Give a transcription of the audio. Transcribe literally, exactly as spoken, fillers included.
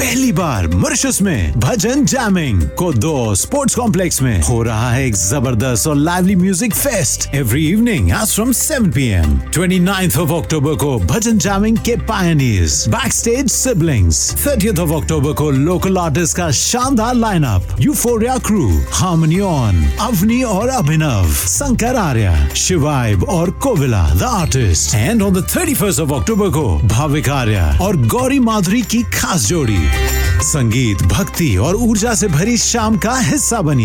पहली बार मॉरिशस में भजन जैमिंग को दो स्पोर्ट्स कॉम्प्लेक्स में हो रहा है एक जबरदस्त और lively music fest every evening as from seven P M twenty-ninth of October को भजन जैमिंग के pioneers back stage siblings, thirtieth of October को लोकल आर्टिस्ट का शानदार lineup euphoria crew, harmony on, Avani और अभिनव, शंकर आर्या, शिवाइब और कोविला the artist. And on the thirty first of October को भाविक आर्या और गौरी माधुरी की खास जोड़ी। संगीत, भक्ति और ऊर्जा से भरी शाम का हिस्सा बनिए।